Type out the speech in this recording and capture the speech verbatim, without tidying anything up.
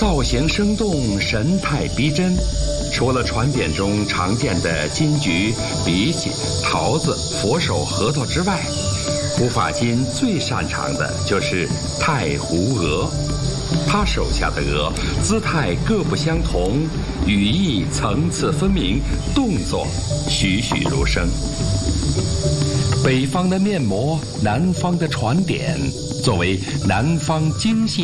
造型生动，神态逼真。除了传点中常见的金菊、荸荠、桃子、佛手、核桃之外，胡法金最擅长的就是太湖鹅。他手下的鹅姿态各不相同，羽翼层次分明，动作栩栩如生。北方的面膜，南方的传点，作为南方精细